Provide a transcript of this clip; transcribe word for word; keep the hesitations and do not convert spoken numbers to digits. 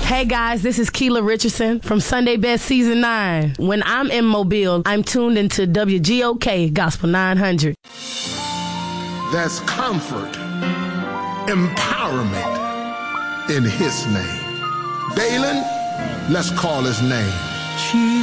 Hey guys, this is Keela Richardson from Sunday Best Season nine. When I'm in Mobile, I'm tuned into W G O K Gospel nine hundred. There's comfort, empowerment in his name. Dalen, let's call his name.